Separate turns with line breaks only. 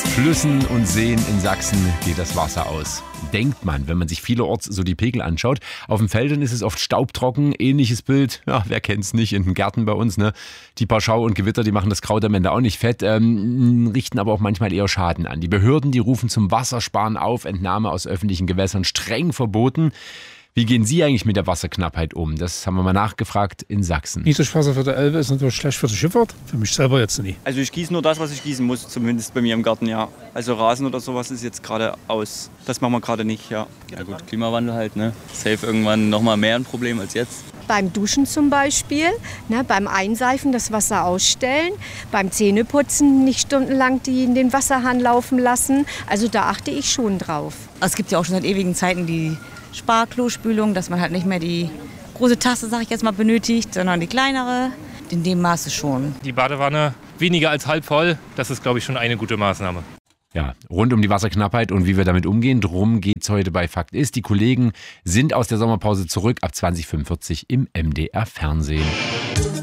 Flüssen und Seen in Sachsen geht das Wasser aus. Denkt man, wenn man sich vielerorts so die Pegel anschaut. Auf den Feldern ist es oft staubtrocken, ähnliches Bild. Ja, wer kennt's nicht, in den Gärten bei uns, ne? Die paar Schau und Gewitter, die machen das Kraut am Ende auch nicht fett, richten aber auch manchmal eher Schaden an. Die Behörden, die rufen zum Wassersparen auf, Entnahme aus öffentlichen Gewässern streng verboten. Wie gehen Sie eigentlich mit der Wasserknappheit um? Das haben wir mal nachgefragt in Sachsen.
Niedrigwasser für die Elbe ist natürlich schlecht für die Schifffahrt. Für mich selber jetzt nicht.
Also ich gieße nur das, was ich gießen muss, zumindest bei mir im Garten, ja. Also Rasen oder sowas ist jetzt gerade aus. Das machen wir gerade nicht, ja.
Ja gut, Klimawandel halt, ne? Safe irgendwann nochmal mehr ein Problem als jetzt.
Beim Duschen zum Beispiel, ne, beim Einseifen das Wasser ausstellen, beim Zähneputzen nicht stundenlang den Wasserhahn laufen lassen. Also da achte ich schon drauf.
Es gibt ja auch schon seit ewigen Zeiten die Sparklospülung, dass man halt nicht mehr die große Tasse, sag ich jetzt mal, benötigt, sondern die kleinere. In dem Maße schon.
Die Badewanne weniger als halb voll, das ist, glaube ich, schon eine gute Maßnahme.
Ja, rund um die Wasserknappheit und wie wir damit umgehen, drum geht's heute bei Fakt ist. Die Kollegen sind aus der Sommerpause zurück ab 20:45 im MDR Fernsehen.